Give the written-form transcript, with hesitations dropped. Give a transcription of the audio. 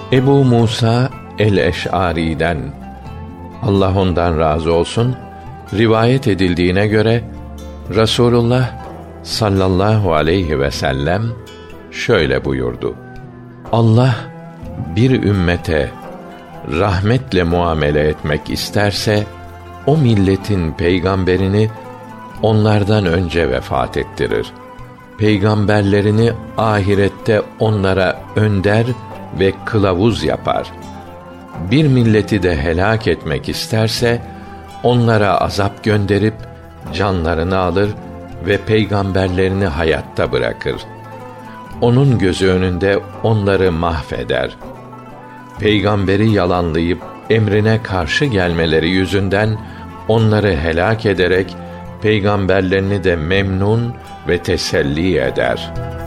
Ebu Musa el-Eş'ari'den, Allah ondan razı olsun, rivayet edildiğine göre Resulullah sallallahu aleyhi ve sellem şöyle buyurdu: Allah bir ümmete rahmetle muamele etmek isterse, o milletin peygamberini onlardan önce vefat ettirir. Peygamberlerini ahirette onlara önder ve kılavuz yapar. Bir milleti de helak etmek isterse, onlara azap gönderip canlarını alır ve peygamberlerini hayatta bırakır. Onun gözü önünde onları mahveder. Peygamberi yalanlayıp emrine karşı gelmeleri yüzünden onları helak ederek peygamberlerini de memnun ve teselli eder.